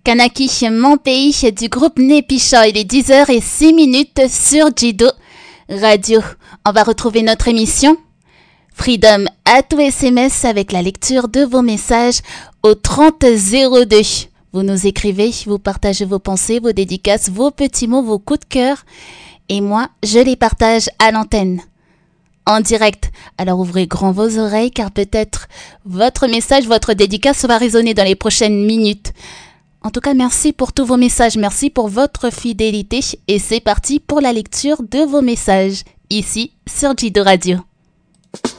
Kanaki, mon pays du groupe Népicha. Il est 10h06 sur Jido Radio. On va retrouver notre émission Freedom à tout SMS avec la lecture de vos messages au 3002. Vous nous écrivez, vous partagez vos pensées, vos dédicaces, vos petits mots, vos coups de cœur. Et moi, je les partage à l'antenne. En direct. Alors ouvrez grand vos oreilles car peut-être votre message, votre dédicace va résonner dans les prochaines minutes. En tout cas, merci pour tous vos messages, merci pour votre fidélité et c'est parti pour la lecture de vos messages ici sur Jido Radio.